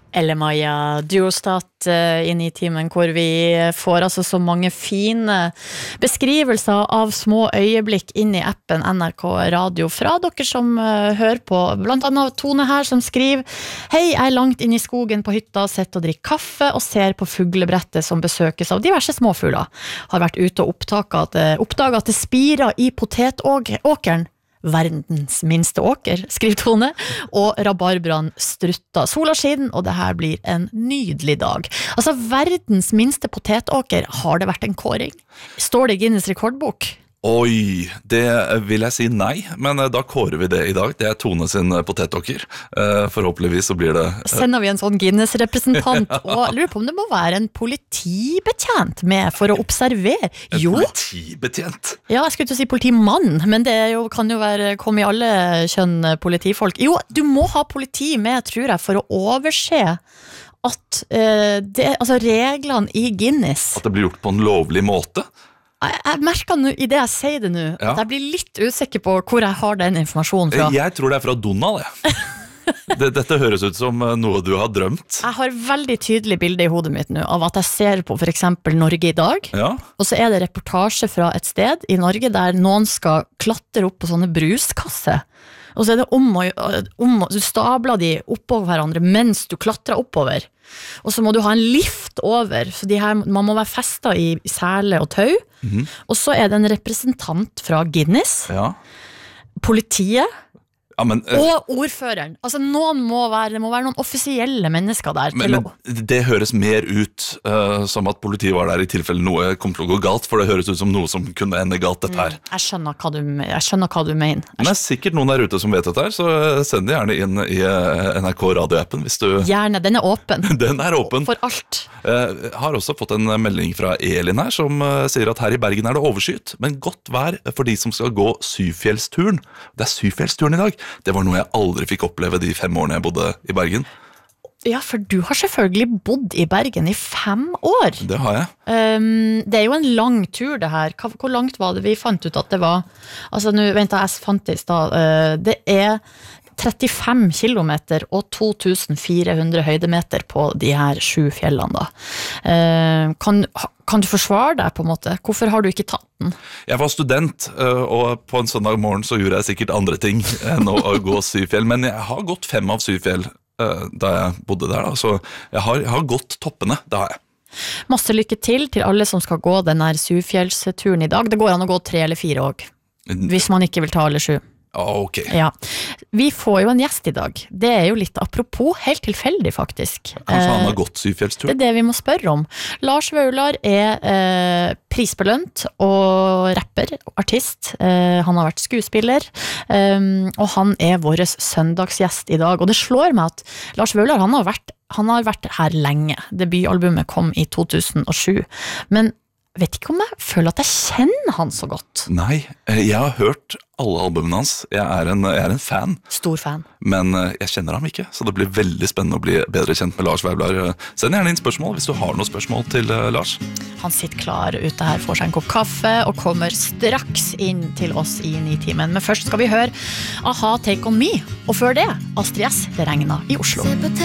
Elle-Maja Duostat inn I timen hvor vi får altså så mange fine beskrivelser av små øyeblikk inn I appen NRK Radio fra dere som hører på, blant annet Tone her som skriver: Hei, jeg langt inn I skogen på hytta, sitter og drikker kaffe og ser på fuglebrettet som besøkes av diverse småfugler. Har vært ute og oppdaget at det spirer I potetåkeren. Verdens minste åker, skriver Tone, og rabarbran strutta. Sola skinner, og det her blir en nydelig dag. Altså, verdens minste potetåker, har det vært en kåring? Står det I Guinness rekordbok? Oi, det vil jeg si nei, men da kårer vi det I dag. Det Tone sin potetåker. Forhåpentligvis så blir det... Sender vi en sånn Guinness-representant, og lurer på om det må være en politibetjent med for å observere. En politibetjent? Ja, jeg skulle ikke si politimann, men det kan jo komme I alle kjønn politifolk. Jo, du må ha politi med, tror jeg, for å overse at reglene I Guinness... At det blir gjort på en lovlig måte? Jeg merker nå, I det jeg sier det nå, at jeg blir litt usikker på hvor jeg har den informasjonen fra. Jeg tror det fra Donald, Dette høres ut som noe du har drømt. Jeg har veldig tydelig bilde I hodet mitt nå, av at jeg ser på for eksempel Norge I dag, og så det reportasje fra et sted I Norge der noen skal klatre opp på sånne bruskasser, og så det du stabler de oppover hverandre mens du klatrer oppover, og så må du ha en lift over, så man må være festet I sele og tau, og så det en representant fra Guinness, politiet, og ordføreren. Altså det må være noen offisielle mennesker der. Men det høres mer ut som at politiet var der I tilfelle noe kom til å gå galt, for det høres ut som noe som kunne ende galt dette her. Jeg skjønner hva du mener. Men det sikkert noen der ute som vet dette her, så send det gjerne inn I NRK Radio-appen hvis du... Gjerne, den åpen. Den åpen. For alt. Jeg har også fått en melding fra Elin her, som sier at her I Bergen det overskyet, men godt vær for de som skal gå Syfjellsturen. Det Syfjellsturen I dag. Det var noe jeg aldri fikk oppleve de 5 årene jeg bodde I Bergen. Ja, for du har selvfølgelig bodd I Bergen I 5 år. Det har jeg. Det jo en lang tur det her. Hvor langt var det vi fant ut at det var? Altså, vent da, jeg fant det I sted. Det 35 kilometer og 2400 høydemeter på de her 7 fjellene da. Kan du forsvare deg på en måte? Hvorfor har du ikke tatt den? Jeg var student, og på en søndag morgen så gjorde jeg sikkert andre ting enn å gå Syfjell, men jeg har gått 5 av Syfjell da jeg bodde der da, så jeg har gått toppene, det har jeg. Masse lykke til alle som skal gå den her Syfjellsturen I dag. Det går an å gå 3 eller 4 også, hvis man ikke vil ta alle 7. Ok. Ja. Vi får jo en gjest I dag. Det jo litt apropos, helt tilfeldig faktisk. Kanskje han har gått Syfjellstur? Det vi må spørre om. Lars Vaular prisbelønt og rapper, artist. Han har vært skuespiller, og han vår søndagsgjest I dag. Og det slår meg at Lars Vaular, han har vært her lenge. Debutalbumet kom I 2007. Men vet ikke om jeg føler at jeg kjenner han så godt. Nei, jeg har hørt alle albumene hans. Jeg en fan. Stor fan. Men jeg kjenner ham ikke, så det blir veldig spennende å bli bedre kjent med Lars Vaular. Send gjerne inn spørsmål hvis du har noen spørsmål til Lars. Han sitter klar ute her, får seg en kopp kaffe og kommer straks inn til oss I 9-timen. Men først skal vi høre A-ha, Take On Me. Og før det, Astrid S. Det regner I Oslo.